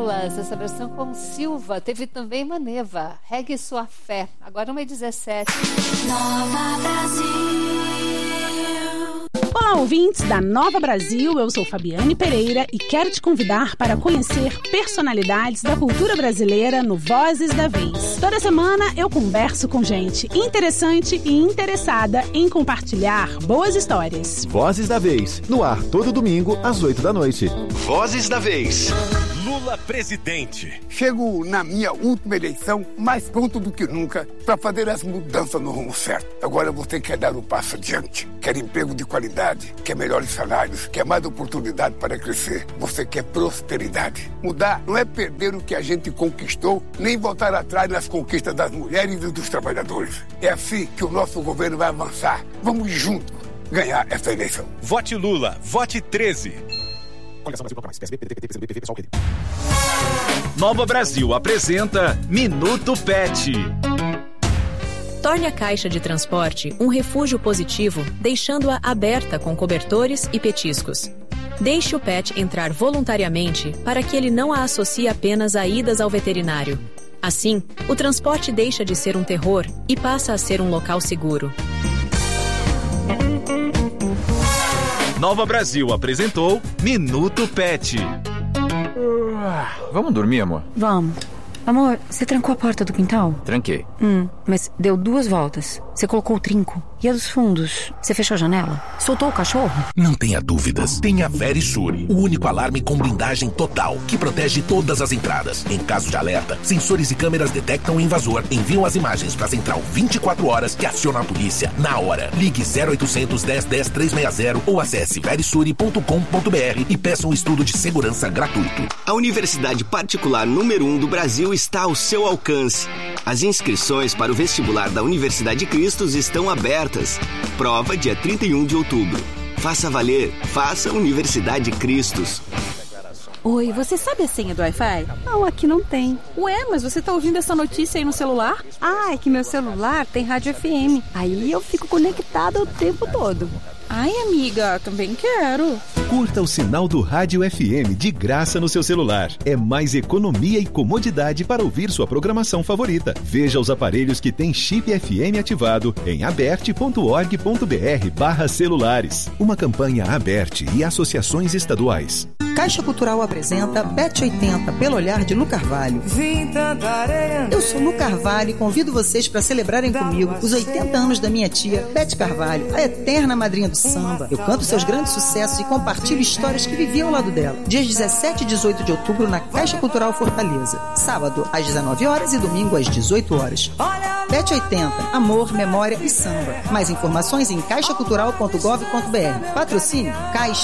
Estrelas, essa versão com Silva. Teve também Maneva, Regue Sua Fé. Agora 1h17. Nova Brasil. Olá, ouvintes da Nova Brasil, eu sou Fabiane Pereira e quero te convidar para conhecer personalidades da cultura brasileira no Vozes da Vez. Toda semana eu converso com gente interessante e interessada em compartilhar boas histórias. Vozes da Vez, no ar todo domingo às 8 da noite. Vozes da Vez. Lula presidente. Chego na minha última eleição mais pronto do que nunca para fazer as mudanças no rumo certo. Agora você quer dar um passo adiante, quer emprego de qualidade, quer melhores salários, quer mais oportunidade para crescer. Você quer prosperidade. Mudar não é perder o que a gente conquistou, nem voltar atrás nas conquistas das mulheres e dos trabalhadores. É assim que o nosso governo vai avançar. Vamos juntos ganhar essa eleição. Vote Lula, vote 13. Nova Brasil apresenta Minuto Pet. Torne a caixa de transporte um refúgio positivo, deixando-a aberta com cobertores e petiscos. Deixe o pet entrar voluntariamente para que ele não a associe apenas a idas ao veterinário. Assim, o transporte deixa de ser um terror e passa a ser um local seguro. Nova Brasil apresentou Minuto Pet. Vamos dormir, amor? Vamos. Amor, você trancou a porta do quintal? Tranquei. Mas deu 2 voltas. Você colocou o trinco. E a dos fundos? Você fechou a janela? Soltou o cachorro? Não tenha dúvidas. Tenha Verisure, o único alarme com blindagem total, que protege todas as entradas. Em caso de alerta, sensores e câmeras detectam o invasor, enviam as imagens para a central 24 horas que aciona a polícia na hora. Ligue 0800 10 10 360 ou acesse verisure.com.br e peça um estudo de segurança gratuito. A Universidade Particular número 1 do Brasil está ao seu alcance. As inscrições para o vestibular da Universidade Cristos estão abertas. Prova dia 31 de outubro. Faça valer. Faça Universidade Cristos. Oi, você sabe a senha do Wi-Fi? Não, aqui não tem. Ué, mas você tá ouvindo essa notícia aí no celular? Ah, é que meu celular tem rádio FM. Aí eu fico conectada o tempo todo. Ai, amiga, também quero. Curta o sinal do Rádio FM de graça no seu celular. É mais economia e comodidade para ouvir sua programação favorita. Veja os aparelhos que têm chip FM ativado em aberte.org.br/celulares. Uma campanha Aberte e associações estaduais. Caixa Cultural apresenta Bet 80 pelo olhar de Lu Carvalho. Eu sou Lu Carvalho e convido vocês para celebrarem comigo os 80 anos da minha tia, Bete Carvalho, a eterna madrinha do samba. Eu canto seus grandes sucessos e compartilho histórias que vivi ao lado dela. Dias 17 e 18 de outubro na Caixa Cultural Fortaleza. Sábado às 19 horas e domingo às 18 horas. Bet 80, amor, memória e samba. Mais informações em caixacultural.gov.br. Patrocínio Caixa.